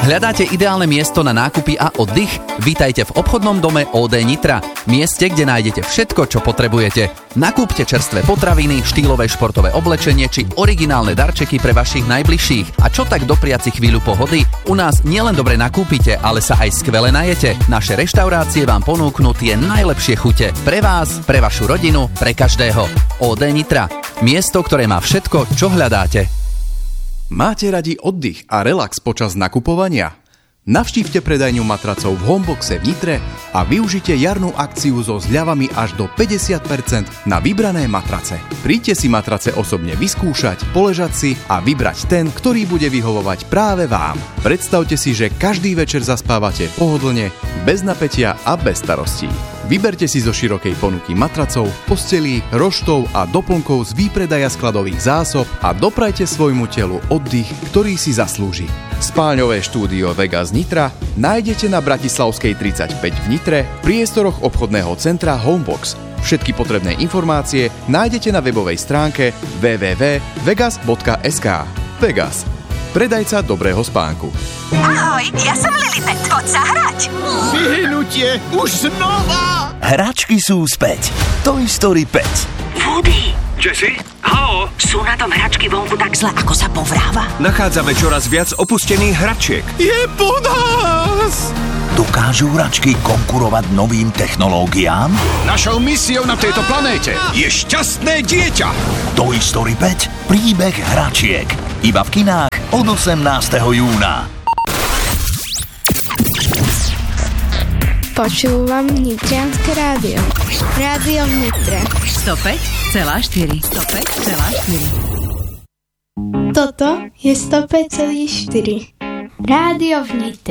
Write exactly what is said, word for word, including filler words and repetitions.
Hľadáte ideálne miesto na nákupy a oddych? Vítajte v obchodnom dome ó dé Nitra. Mieste, kde nájdete všetko, čo potrebujete. Nakúpte čerstvé potraviny, štýlové športové oblečenie či originálne darčeky pre vašich najbližších. A čo tak dopriať si chvíľu pohody? U nás nielen dobre nakúpite, ale sa aj skvele najete. Naše reštaurácie vám ponúknú tie najlepšie chute. Pre vás, pre vašu rodinu, pre každého. ó dé Nitra. Miesto, ktoré má všetko, čo hľadáte. Máte radi oddych a relax počas nakupovania? Navštívte predajňu matracov v Homeboxe v Nitre a využite jarnú akciu so zľavami až do päťdesiat percent na vybrané matrace. Príďte si matrace osobne vyskúšať, poležať si a vybrať ten, ktorý bude vyhovovať práve vám. Predstavte si, že každý večer zaspávate pohodlne, bez napätia a bez starostí. Vyberte si zo širokej ponuky matracov, postelí, roštov a doplnkov z výpredaja skladových zásob a doprajte svojmu telu oddych, ktorý si zaslúži. Spáľňové štúdio Vegas Nitra nájdete na Bratislavskej tridsaťpäť v Nitre v priestoroch obchodného centra Homebox. Všetky potrebné informácie nájdete na webovej stránke w w w bodka vegas bodka es ká. Vegas. Predajca dobrého spánku. Ahoj, ja som Lilibet. Poď sa hrať. Vyhnutie už znova. Hračky sú späť. Toy Story päť. Woody. Jessie? Halo? Sú na tom hračky vonku tak zle, ako sa povráva? Nachádzame čoraz viac opustených hračiek. Je po nás. Dokážu hračky konkurovať novým technológiám? Našou misiou na tejto planéte je šťastné dieťa. Toy Story päť. Príbeh hračiek. Iba v kinách od osemnásteho júna. Počúvam Nitrianske rádio. Rádio v Nitre. sto päť celá štyri. sto päť celá štyri. Toto je sto päť celá štyri. Rádio v Nitre.